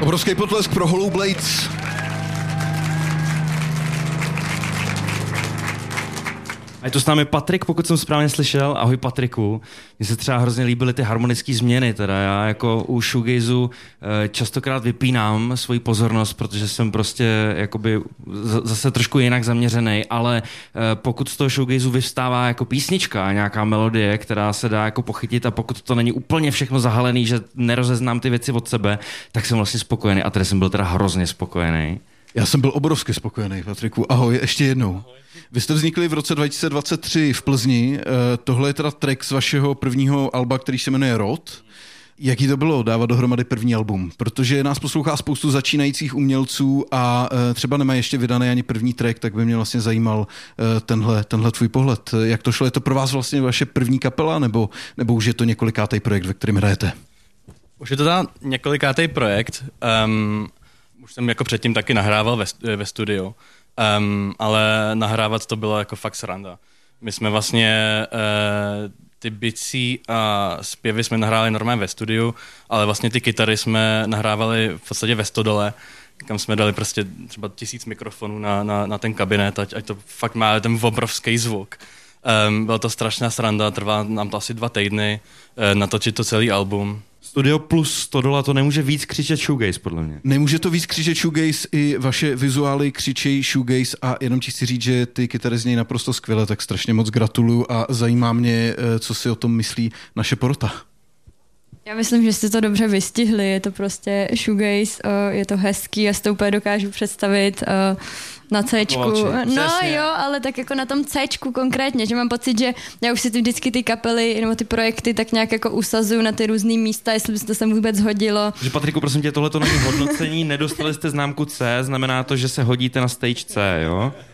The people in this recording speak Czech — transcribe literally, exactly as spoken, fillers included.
Obrovský potlesk pro Hollow Blades. A je to s námi Patrik, pokud jsem správně slyšel. Ahoj Patriku. Mně se třeba hrozně líbily ty harmonické změny. Teda já jako u shoegazu častokrát vypínám svoji pozornost, protože jsem prostě jakoby zase trošku jinak zaměřený, ale pokud z toho shoegazu vyvstává jako písnička, nějaká melodie, která se dá jako pochytit a pokud to není úplně všechno zahalený, že nerozeznám ty věci od sebe, tak jsem vlastně spokojený a tady jsem byl teda hrozně spokojený. Já jsem byl obrovsky spokojený, Patriku. Ahoj, ještě jednou. Vy jste vznikli v roce dva tisíce dvacet tři v Plzni. Tohle je teda track z vašeho prvního alba, který se jmenuje Rod. Jaký to bylo dávat dohromady první album? Protože nás poslouchá spoustu začínajících umělců a třeba nemají ještě vydaný ani první track, tak by mě vlastně zajímal tenhle, tenhle tvůj pohled. Jak to šlo? Je to pro vás vlastně vaše první kapela, nebo, nebo už je to několikátý projekt, ve kterém hrajete? Už je to teda několikátý projekt. Um, už jsem jako předtím taky nahrával ve, ve studiu. Um, ale nahrávat to bylo jako fakt sranda. My jsme vlastně uh, ty bicí a zpěvy jsme nahráli normálně ve studiu, ale vlastně ty kytary jsme nahrávali v podstatě ve stodole, kam jsme dali prostě třeba tisíc mikrofonů na, na, na ten kabinet, ať, ať to fakt má ten obrovský zvuk. Um, byla to strašná sranda, trvá nám to asi dva týdny uh, natočit to celý album. Studio plus sto dola to nemůže víc křičet shoegaze, podle mě. Nemůže to víc křičet shoegaze, i vaše vizuály křičejí shoegaze a jenom ti chci říct, že ty kytary znějí naprosto skvěle, tak strašně moc gratuluju a zajímá mě, co si o tom myslí naše porota. Já myslím, že jste to dobře vystihli, je to prostě shoegaze, je to hezký, já si to úplně dokážu představit na Cčku. No jo, ale tak jako na tom Cčku konkrétně, že mám pocit, že já už si ty vždycky ty kapely nebo ty projekty tak nějak jako usazuju na ty různý místa, jestli by se to sem vůbec hodilo. Že Patriku, prosím tě, tohle to není hodnocení, nedostali jste známku C, znamená to, že se hodíte na stage C, jo?